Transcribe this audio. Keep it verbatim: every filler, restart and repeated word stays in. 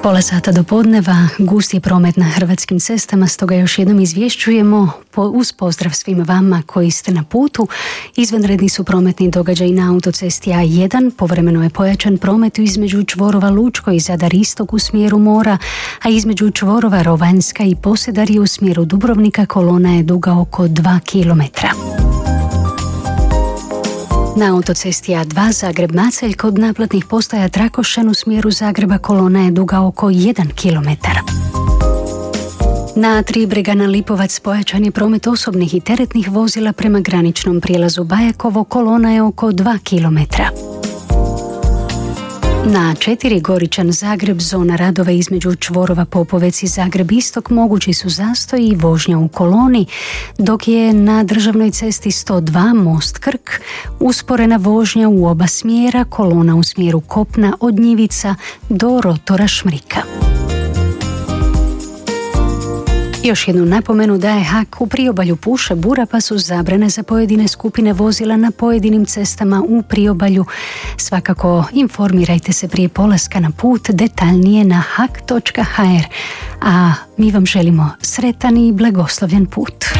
Pola sata do podneva, gust je promet na hrvatskim cestama, stoga još jednom izvješćujemo po, uz pozdrav svima vama koji ste na putu. Izvanredni su prometni događaji na autocesti A jedan, povremeno je pojačan promet između čvorova Lučko i Zadar Istok u smjeru mora, a između čvorova Rovanjska i Posedarje u smjeru Dubrovnika kolona je duga oko dva kilometra. Na autocesti A dva Zagreb-Macelj kod naplatnih postaja Trakošćan u smjeru Zagreba kolona je duga oko jedan kilometar. Na A tri Bregana Lipovac pojačan je promet osobnih i teretnih vozila prema graničnom prijelazu Bajakovo, kolona je oko dva kilometra. Na A četiri Goričan Zagreb zona radova između čvorova Popovec i Zagreb Istok mogući su zastoji i vožnja u koloni, dok je na državnoj cesti sto dva Most Krk usporena vožnja u oba smjera, kolona u smjeru kopna od Njivica do rotora Šmrika. Još jednu napomenu daje H A K: u priobalju puše bura pa su zabrane za pojedine skupine vozila na pojedinim cestama u priobalju. Svakako informirajte se prije polaska na put detaljnije na hak točka ha er. A mi vam želimo sretan i blagoslovljen put.